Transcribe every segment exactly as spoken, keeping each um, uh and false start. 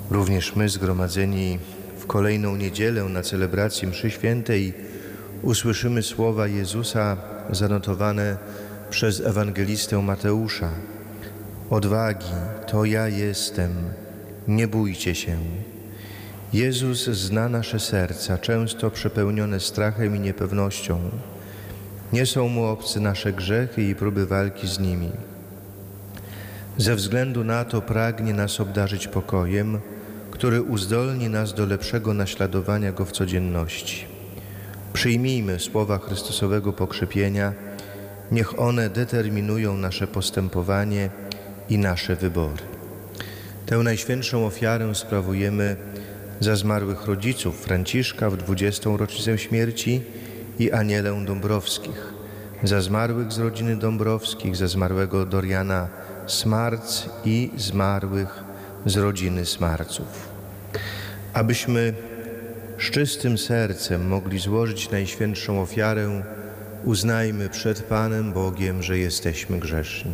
Również my, zgromadzeni w kolejną niedzielę na celebracji mszy świętej, usłyszymy słowa Jezusa zanotowane przez ewangelistę Mateusza. Odwagi, to ja jestem, nie bójcie się. Jezus zna nasze serca, często przepełnione strachem i niepewnością. Nie są Mu obce nasze grzechy i próby walki z nimi. Ze względu na to pragnie nas obdarzyć pokojem, który uzdolni nas do lepszego naśladowania Go w codzienności. Przyjmijmy słowa Chrystusowego pokrzepienia, niech one determinują nasze postępowanie i nasze wybory. Tę najświętszą ofiarę sprawujemy za zmarłych rodziców Franciszka w dwudziestą rocznicę śmierci i Anielę Dąbrowskich, za zmarłych z rodziny Dąbrowskich, za zmarłego Doriana Smarc i zmarłych z rodziny Smarców. Abyśmy z czystym sercem mogli złożyć najświętszą ofiarę, uznajmy przed Panem Bogiem, że jesteśmy grzeszni.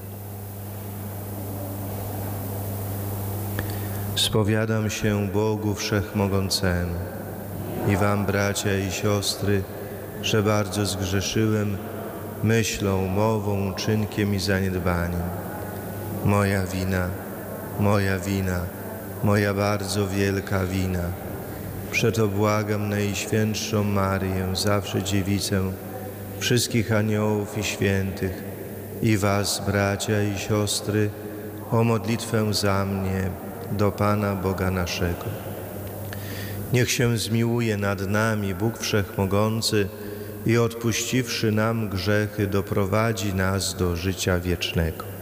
Spowiadam się Bogu Wszechmogącemu i wam, bracia i siostry, że bardzo zgrzeszyłem myślą, mową, czynkiem i zaniedbaniem. Moja wina, moja wina, moja bardzo wielka wina. Przeto błagam Najświętszą Maryję, zawsze Dziewicę, wszystkich aniołów i świętych i was, bracia i siostry, o modlitwę za mnie do Pana Boga naszego. Niech się zmiłuje nad nami Bóg Wszechmogący i odpuściwszy nam grzechy, doprowadzi nas do życia wiecznego.